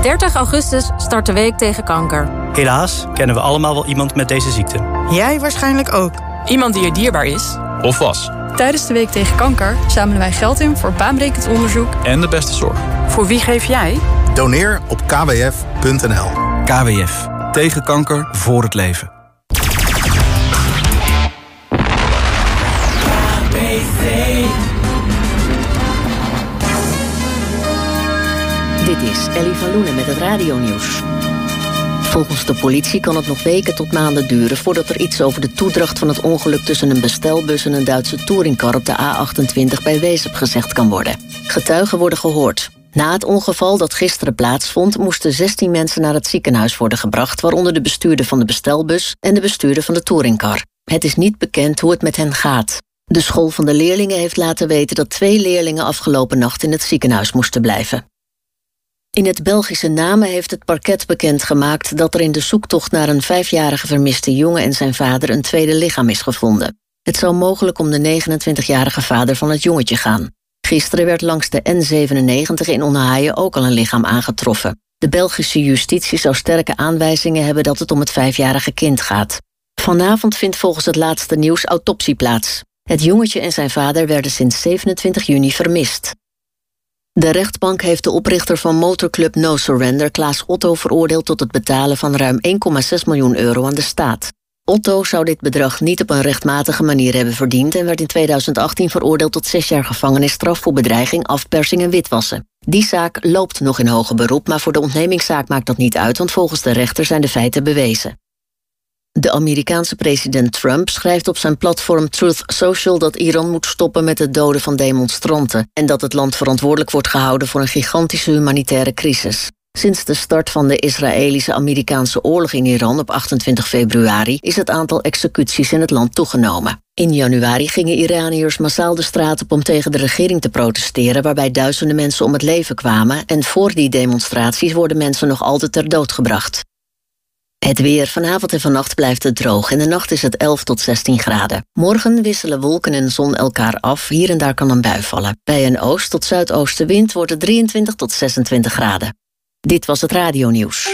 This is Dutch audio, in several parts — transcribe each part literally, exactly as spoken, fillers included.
dertig augustus start de Week tegen Kanker. Helaas kennen we allemaal wel iemand met deze ziekte. Jij waarschijnlijk ook. Iemand die je dierbaar is. Of was. Tijdens de Week tegen Kanker zamelen wij geld in voor baanbrekend onderzoek en de beste zorg. Voor wie geef jij? Doneer op k w f punt n l. K W F. Tegen kanker, voor het leven. Dit is Ellie van Loenen met het radionieuws. Volgens de politie kan het nog weken tot maanden duren voordat er iets over de toedracht van het ongeluk tussen een bestelbus en een Duitse touringcar op de A achtentwintig bij Wezep gezegd kan worden. Getuigen worden gehoord. Na het ongeval dat gisteren plaatsvond, moesten zestien mensen naar het ziekenhuis worden gebracht, waaronder de bestuurder van de bestelbus en de bestuurder van de touringcar. Het is niet bekend hoe het met hen gaat. De school van de leerlingen heeft laten weten dat twee leerlingen afgelopen nacht in het ziekenhuis moesten blijven. In het Belgische Namen heeft het parket bekendgemaakt dat er in de zoektocht naar een vijfjarige vermiste jongen en zijn vader een tweede lichaam is gevonden. Het zou mogelijk om de negenentwintigjarige vader van het jongetje gaan. Gisteren werd langs de N zevenennegentig in Onhaaien ook al een lichaam aangetroffen. De Belgische justitie zou sterke aanwijzingen hebben dat het om het vijfjarige kind gaat. Vanavond vindt volgens het laatste nieuws autopsie plaats. Het jongetje en zijn vader werden sinds zevenentwintig juni vermist. De rechtbank heeft de oprichter van motorclub No Surrender, Klaas Otto, veroordeeld tot het betalen van ruim één komma zes miljoen euro aan de staat. Otto zou dit bedrag niet op een rechtmatige manier hebben verdiend en werd in tweeduizend achttien veroordeeld tot zes jaar gevangenisstraf voor bedreiging, afpersing en witwassen. Die zaak loopt nog in hoger beroep, maar voor de ontnemingszaak maakt dat niet uit, want volgens de rechter zijn de feiten bewezen. De Amerikaanse president Trump schrijft op zijn platform Truth Social dat Iran moet stoppen met het doden van demonstranten en dat het land verantwoordelijk wordt gehouden voor een gigantische humanitaire crisis. Sinds de start van de Israëlische-Amerikaanse oorlog in Iran op achtentwintig februari is het aantal executies in het land toegenomen. In januari gingen Iraniërs massaal de straat op om tegen de regering te protesteren, waarbij duizenden mensen om het leven kwamen en voor die demonstraties worden mensen nog altijd ter dood gebracht. Het weer. Vanavond en vannacht blijft het droog. In de nacht is het elf tot zestien graden. Morgen wisselen wolken en zon elkaar af. Hier en daar kan een bui vallen. Bij een oost- tot zuidoostenwind wordt het drieëntwintig tot zesentwintig graden. Dit was het radionieuws.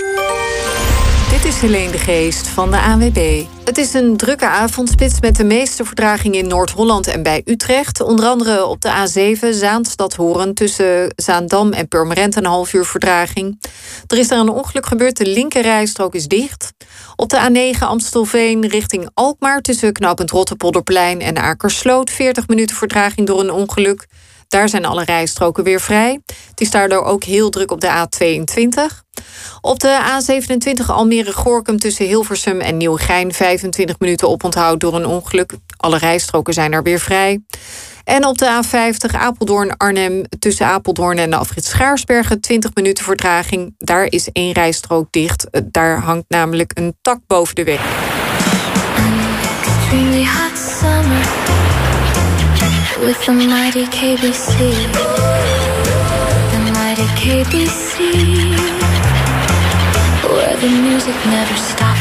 Dit is Helene de Geest van de A N W B. Het is een drukke avondspits met de meeste vertraging in Noord-Holland en bij Utrecht. Onder andere op de A zeven Zaanstad-Horen tussen Zaandam en Purmerend een half uur vertraging. Er is daar een ongeluk gebeurd, de linkerrijstrook is dicht. Op de A negen Amstelveen richting Alkmaar tussen knooppunt Rotterpolderplein en Akersloot veertig minuten vertraging door een ongeluk. Daar zijn alle rijstroken weer vrij. Het is daardoor ook heel druk op de A tweeëntwintig. Op de A zevenentwintig Almere-Gorinchem tussen Hilversum en Nieuwegein vijfentwintig minuten oponthoud door een ongeluk. Alle rijstroken zijn er weer vrij. En op de A vijftig Apeldoorn-Arnhem tussen Apeldoorn en de afrit Schaarsbergen twintig minuten vertraging. Daar is één rijstrook dicht. Daar hangt namelijk een tak boven de weg. With the mighty K B C, the mighty K B C, where the music never stops.